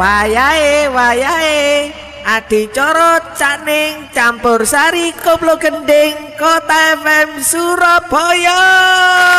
wayahe adicara caning campur sari koplo gending Kota FM Surabaya.